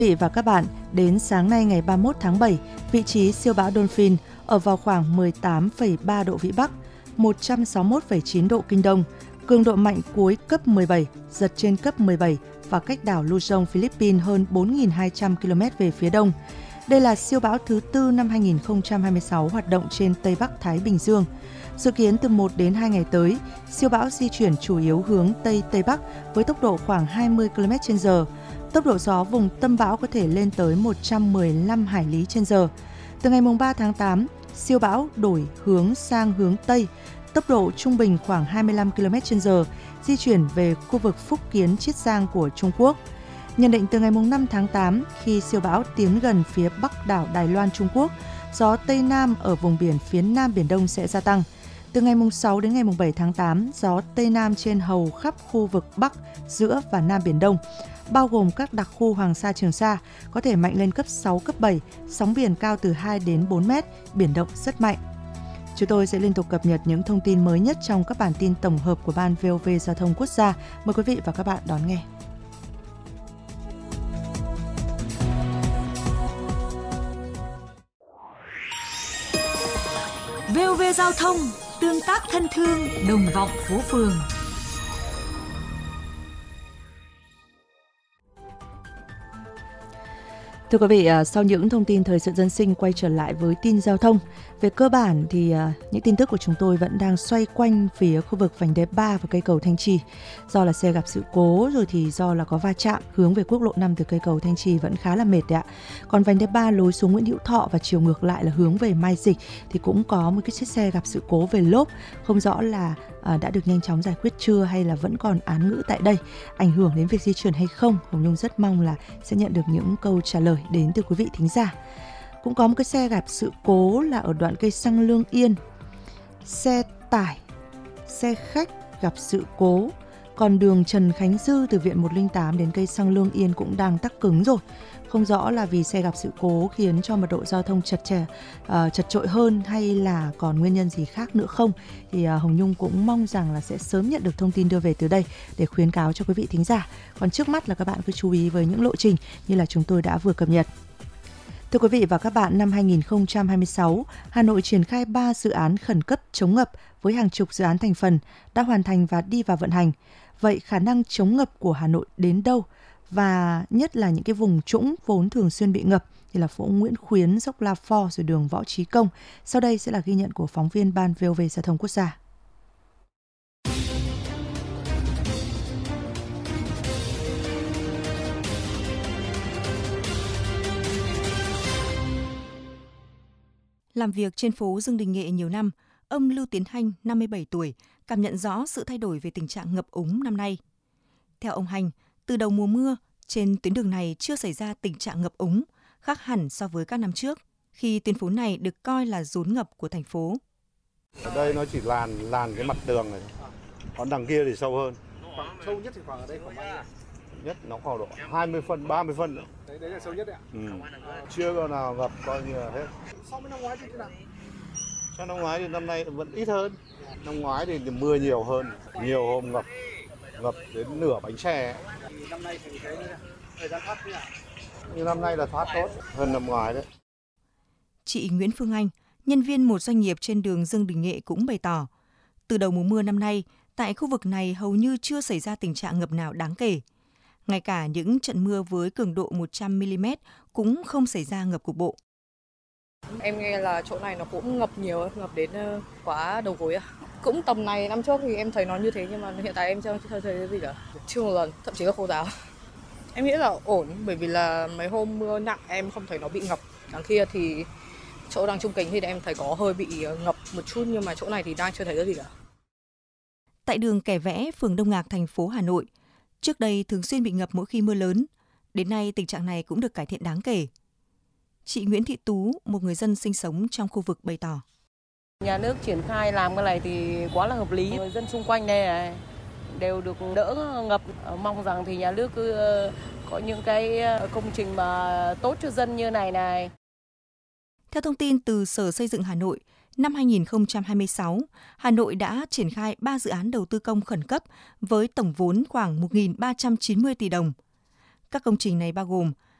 Quý vị và các bạn, đến sáng nay ngày 31 tháng 7, vị trí siêu bão Dolphin ở vào khoảng 18,3 độ Vĩ Bắc, 161,9 độ Kinh Đông, cường độ mạnh cuối cấp 17, giật trên cấp 17 và cách đảo Luzon, Philippines hơn 4.200 km về phía đông. Đây là siêu bão thứ tư năm 2026 hoạt động trên Tây Bắc Thái Bình Dương. Dự kiến từ 1 đến 2 ngày tới, siêu bão di chuyển chủ yếu hướng Tây-Tây Bắc với tốc độ khoảng 20 km/h. Tốc độ gió vùng tâm bão có thể lên tới 115 hải lý trên giờ. Từ ngày 3 tháng 8, siêu bão đổi hướng sang hướng Tây, tốc độ trung bình khoảng 25 km/h, di chuyển về khu vực Phúc Kiến, Chiết Giang của Trung Quốc. Nhận định từ ngày 5 tháng 8, khi siêu bão tiến gần phía bắc đảo Đài Loan Trung Quốc, gió Tây Nam ở vùng biển phía Nam Biển Đông sẽ gia tăng. Từ ngày 6 đến ngày 7 tháng 8, gió Tây Nam trên hầu khắp khu vực Bắc, giữa và Nam Biển Đông, bao gồm các đặc khu Hoàng Sa, Trường Sa, có thể mạnh lên cấp 6, cấp 7, sóng biển cao từ 2 đến 4 mét, biển động rất mạnh. Chúng tôi sẽ liên tục cập nhật những thông tin mới nhất trong các bản tin tổng hợp của Ban VOV Giao thông Quốc gia. Mời quý vị và các bạn đón nghe. VOV Giao thông, tương tác thân thương, đồng vọng phố phường. Thưa quý vị, sau những thông tin thời sự dân sinh quay trở lại với tin giao thông. Về cơ bản thì những tin tức của chúng tôi vẫn đang xoay quanh phía khu vực vành đai 3 và cây cầu Thanh Trì. Do là xe gặp sự cố rồi thì do là có va chạm hướng về quốc lộ 5 từ cây cầu Thanh Trì vẫn khá là mệt đấy ạ. Còn vành đai 3 lối xuống Nguyễn Hữu Thọ và chiều ngược lại là hướng về Mai Dịch thì cũng có một cái chiếc xe gặp sự cố về lốp, không rõ là đã được nhanh chóng giải quyết chưa hay là vẫn còn án ngữ tại đây, ảnh hưởng đến việc di chuyển hay không. Hồng Nhung rất mong là sẽ nhận được những câu trả lời đến từ quý vị thính giả. Cũng có một cái xe gặp sự cố là ở đoạn cây xăng Lương Yên. Xe tải, xe khách gặp sự cố. Còn đường Trần Khánh Dư từ Viện 108 đến cây xăng Lương Yên cũng đang tắc cứng rồi. Không rõ là vì xe gặp sự cố khiến cho mật độ giao thông chật chội hơn hay là còn nguyên nhân gì khác nữa không. Thì Hồng Nhung cũng mong rằng là sẽ sớm nhận được thông tin đưa về từ đây để khuyến cáo cho quý vị thính giả. Còn trước mắt là các bạn cứ chú ý với những lộ trình như là chúng tôi đã vừa cập nhật. Thưa quý vị và các bạn, năm 2026, Hà Nội triển khai 3 dự án khẩn cấp chống ngập với hàng chục dự án thành phần đã hoàn thành và đi vào vận hành. Vậy khả năng chống ngập của Hà Nội đến đâu? Và nhất là những cái vùng trũng vốn thường xuyên bị ngập như là phố Nguyễn Khuyến, dốc La Phò rồi đường Võ Trí Công. Sau đây sẽ là ghi nhận của phóng viên Ban VOV Giao thông Quốc gia. Làm việc trên phố Dương Đình Nghệ nhiều năm, ông Lưu Tiến Hanh, 57 tuổi, cảm nhận rõ sự thay đổi về tình trạng ngập úng năm nay. Theo ông Hanh, từ đầu mùa mưa, trên tuyến đường này chưa xảy ra tình trạng ngập úng, khác hẳn so với các năm trước, khi tuyến phố này được coi là rốn ngập của thành phố. Ở đây nó chỉ làn cái mặt đường này, còn đằng kia thì sâu hơn. Sâu nhất thì khoảng ở đây khoảng bao nhiêu? Nhất nó khoảng độ 20 phân, 30 phân nữa. Đấy là sâu nhất đấy ạ? Chưa có nào ngập coi như là hết. So với năm ngoái thì thế nào? So năm ngoái thì năm nay vẫn ít hơn. Năm ngoái thì mưa nhiều hơn, nhiều hôm ngập đến nửa bánh xe. Năm nay thì thấy thời gian thoát thế nào? Nhưng năm nay là thoát tốt hơn năm ngoái đấy. Chị Nguyễn Phương Anh, nhân viên một doanh nghiệp trên đường Dương Đình Nghệ cũng bày tỏ, từ đầu mùa mưa năm nay, tại khu vực này hầu như chưa xảy ra tình trạng ngập nào đáng kể. Ngay cả những trận mưa với cường độ 100mm cũng không xảy ra ngập cục bộ. Em nghe là chỗ này nó cũng ngập nhiều, ngập đến quá đầu gối. Cũng tầm này năm trước thì em thấy nó như thế nhưng mà hiện tại em chưa thấy cái gì cả. Chưa một lần, thậm chí là khô ráo. Em nghĩ là ổn bởi vì là mấy hôm mưa nặng em không thấy nó bị ngập. Đằng kia thì chỗ đang trung kính thì em thấy có hơi bị ngập một chút nhưng mà chỗ này thì đang chưa thấy cái gì cả. Tại đường Kẻ Vẽ, phường Đông Ngạc, thành phố Hà Nội, trước đây thường xuyên bị ngập mỗi khi mưa lớn. Đến nay tình trạng này cũng được cải thiện đáng kể. Chị Nguyễn Thị Tú, một người dân sinh sống trong khu vực bày tỏ. Nhà nước triển khai làm cái này thì quá là hợp lý. Người dân xung quanh đây này đều được đỡ ngập. Mong rằng thì nhà nước cứ có những cái công trình mà tốt cho dân như này. Theo thông tin từ Sở Xây dựng Hà Nội, năm 2026, Hà Nội đã triển khai 3 dự án đầu tư công khẩn cấp với tổng vốn khoảng 1.390 tỷ đồng. Các công trình này bao gồm